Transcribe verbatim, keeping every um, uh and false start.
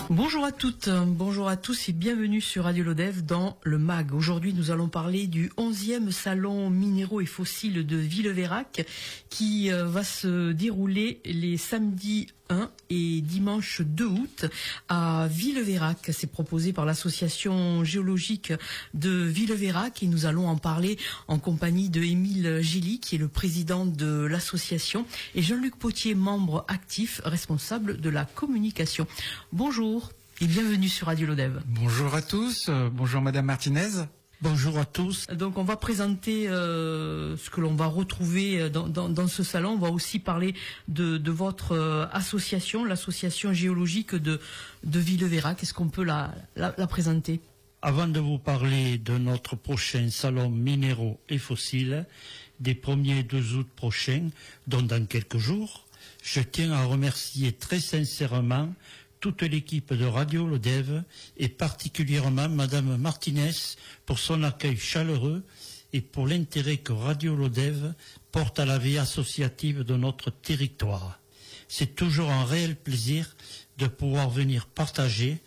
Bonjour à toutes, bonjour à tous et bienvenue sur Radio Lodève dans le M A G. Aujourd'hui, nous allons parler du onzième salon minéraux et fossiles de Villeveyrac qui euh, va se dérouler les samedis un et dimanche deux août à Villeveyrac. C'est proposé par l'association géologique de Villeveyrac et nous allons en parler en compagnie de Émile Gély, qui est le président de l'association, et Jean-Luc Potier, membre actif, responsable de la communication. Bonjour et bienvenue sur Radio Lodève. Bonjour à tous, euh, bonjour Madame Martinez. Bonjour à tous. Donc on va présenter euh, ce que l'on va retrouver dans, dans, dans ce salon. On va aussi parler de, de votre euh, association, l'association géologique de, de Villeveyrac. Est-ce qu'on peut la, la, la présenter ? Avant de vous parler de notre prochain salon minéraux et fossiles, des premier et deux août prochains, dont dans quelques jours, je tiens à remercier très sincèrement toute l'équipe de Radio Lodève et particulièrement Madame Martinez pour son accueil chaleureux et pour l'intérêt que Radio Lodève porte à la vie associative de notre territoire. C'est toujours un réel plaisir de pouvoir venir partager